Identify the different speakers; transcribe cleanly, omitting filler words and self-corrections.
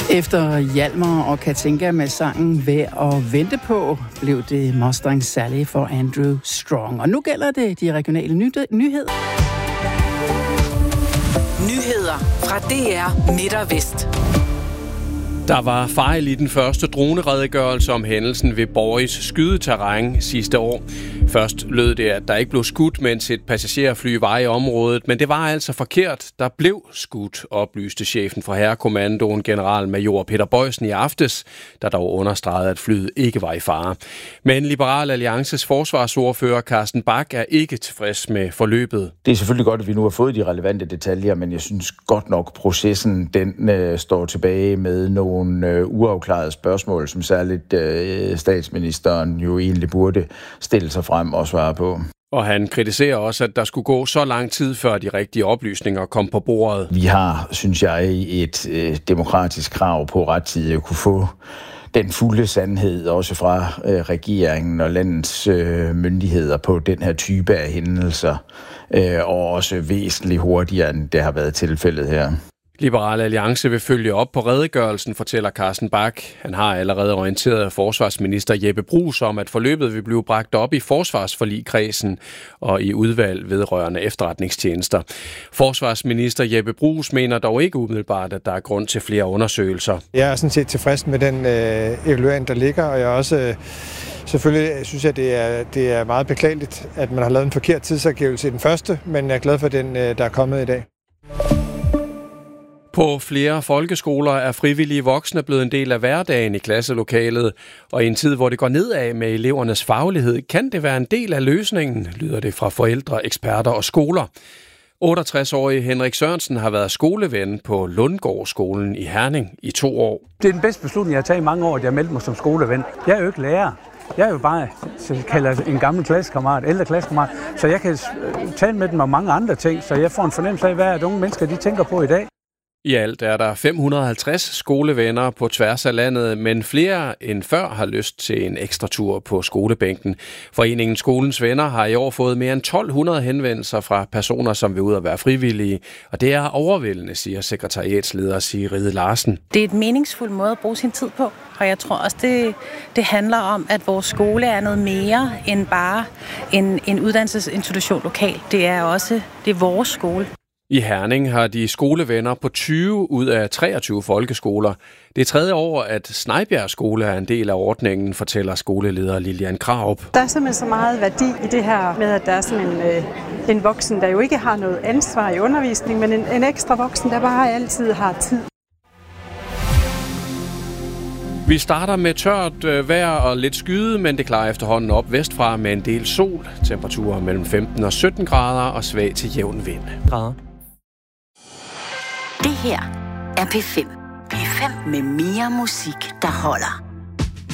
Speaker 1: Efter Hjalmar og Katinka med sangen Værd at vente på, blev det Mustang Sally for Andrew Strong. Og nu gælder det de regionale nyheder.
Speaker 2: Nyheder fra DR Midt og Vest.
Speaker 3: Der var fejl i den første droneredegørelse om hændelsen ved Borris skydeterræn sidste år. Først lød det, at der ikke blev skudt, mens et passagerfly var i området, men det var altså forkert. Der blev skudt, oplyste chefen for Hærkommandoen, generalmajor Peter Boysen i aftes, der dog understregede, at flyet ikke var i fare. Men Liberal Alliances forsvarsordfører Carsten Bach er ikke tilfreds med forløbet.
Speaker 4: Det er selvfølgelig godt, at vi nu har fået de relevante detaljer, men jeg synes godt nok, processen den står tilbage med nogle uafklarede spørgsmål, som særligt statsministeren jo egentlig burde stille sig frem og svare på.
Speaker 3: Og han kritiserer også, at der skulle gå så lang tid, før de rigtige oplysninger kom på bordet.
Speaker 4: Vi har, synes jeg, et demokratisk krav på rettidigt at kunne få den fulde sandhed, også fra regeringen og landets myndigheder på den her type af hændelser, og også væsentligt hurtigere, end det har været tilfældet her.
Speaker 3: Liberal Alliance vil følge op på redegørelsen, fortæller Carsten Bach. Han har allerede orienteret forsvarsminister Jeppe Bruus om, at forløbet vil blive bragt op i forsvarsforligkredsen og i udvalg vedrørende efterretningstjenester. Forsvarsminister Jeppe Bruus mener dog ikke umiddelbart, at der er grund til flere undersøgelser.
Speaker 5: Jeg er sådan set tilfreds med den evaluering, der ligger, og jeg også selvfølgelig synes jeg, det er meget beklageligt, at man har lavet en forkert tidsangivelse i den første, men jeg er glad for den, der er kommet i dag.
Speaker 3: På flere folkeskoler er frivillige voksne blevet en del af hverdagen i klasselokalet, og i en tid, hvor det går nedad med elevernes faglighed, kan det være en del af løsningen, lyder det fra forældre, eksperter og skoler. 68-årige Henrik Sørensen har været skoleven på Lundgårdsskolen i Herning i 2 år.
Speaker 6: Det er den bedste beslutning, jeg har taget i mange år, at jeg meldte mig som skoleven. Jeg er jo ikke lærer. Jeg er jo bare, kalder en gammel klassekammerat, ældre klassekammerat, så jeg kan tale med dem om mange andre ting, så jeg får en fornemmelse af, hvad unge mennesker de tænker på i dag.
Speaker 3: I alt er der 550 skolevenner på tværs af landet, men flere end før har lyst til en ekstra tur på skolebænken. Foreningen Skolens Venner har i år fået mere end 1200 henvendelser fra personer, som vil ud og være frivillige, og det er overvældende, siger sekretariatsleder Sigrid Larsen.
Speaker 7: Det er et meningsfuld måde at bruge sin tid på, og jeg tror også, det handler om, at vores skole er noget mere end bare en uddannelsesinstitution lokalt. Det er vores skole.
Speaker 3: I Herning har de skolevenner på 20 ud af 23 folkeskoler. Det er 3. år, at Snejbjerg Skole er en del af ordningen, fortæller skoleleder Lilian Krarup.
Speaker 8: Der er simpelthen så meget værdi i det her med, at der er sådan en voksen, der jo ikke har noget ansvar i undervisning, men en ekstra voksen, der bare altid har tid.
Speaker 3: Vi starter med tørt vejr og lidt skyde, men det klarer efterhånden op vestfra med en del sol. Temperaturer mellem 15 og 17 grader og svag til jævn vind.
Speaker 2: Det her er P5. P5 med mere musik, der holder.